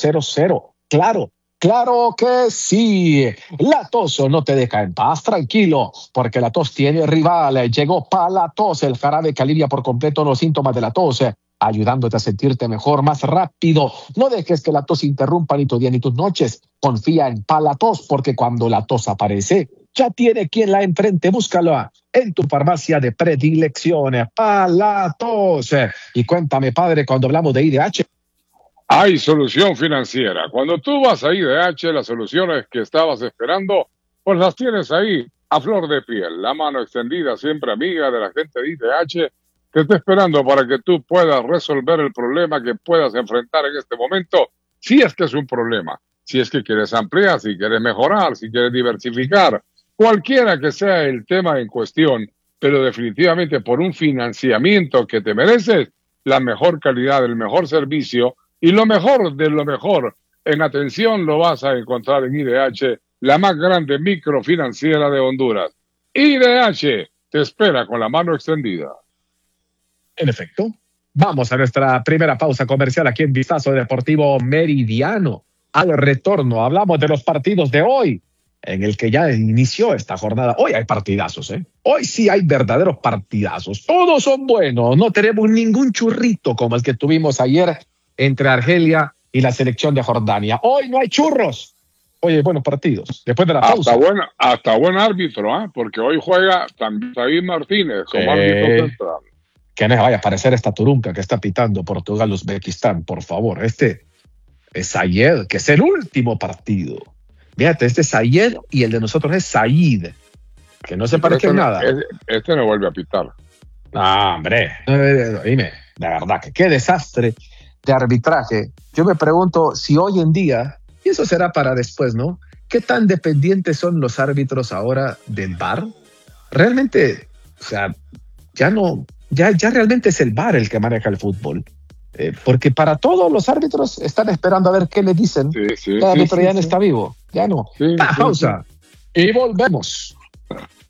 0-0. Claro que sí. La tos no te deja en paz, tranquilo, porque la tos tiene rival. Llegó Palatos, el jarabe que alivia por completo los síntomas de la tos, ayudándote a sentirte mejor, más rápido. No dejes que la tos interrumpa ni tu día ni tus noches. Confía en Palatos, porque cuando la tos aparece, ya tiene quien la enfrente. Búscalo en tu farmacia de predilección. Palatos. Y cuéntame, padre, cuando hablamos de IDH. Hay solución financiera. Cuando tú vas a IDH, las soluciones que estabas esperando, pues las tienes ahí, a flor de piel. La mano extendida, siempre amiga de la gente de IDH, te está esperando para que tú puedas resolver el problema que puedas enfrentar en este momento, si es que es un problema, si es que quieres ampliar, si quieres mejorar, si quieres diversificar, cualquiera que sea el tema en cuestión, pero definitivamente por un financiamiento que te mereces, la mejor calidad, el mejor servicio y lo mejor de lo mejor en atención lo vas a encontrar en IDH, la más grande microfinanciera de Honduras. IDH te espera con la mano extendida. En efecto, vamos a nuestra primera pausa comercial aquí en Vistazo Deportivo Meridiano. Al retorno hablamos de los partidos de hoy, en el que ya inició esta jornada. Hoy hay partidazos, Hoy sí hay verdaderos partidazos. Todos son buenos. No tenemos ningún churrito como el que tuvimos ayer entre Argelia y la selección de Jordania. Hoy no hay churros. Hoy hay buenos partidos. Después de la pausa. Hasta buen árbitro, porque hoy juega también David Martínez como árbitro central. Que no se vaya a aparecer esta turunca que está pitando Portugal-Uzbekistán, por favor. Este es Sayed, que es el último partido. Fíjate, este es Sayed y el de nosotros es Said, que no se parece en nada. Este no vuelve a pitar. No, hombre. Dime, de verdad, que qué desastre de arbitraje. Yo me pregunto si hoy en día, y eso será para después, ¿no? ¿Qué tan dependientes son los árbitros ahora del VAR? Realmente, o sea, ya realmente es el VAR el que maneja el fútbol. Porque para todos los árbitros están esperando a ver qué le dicen. El árbitro ya no está vivo. Ya no. Pausa. Y volvemos.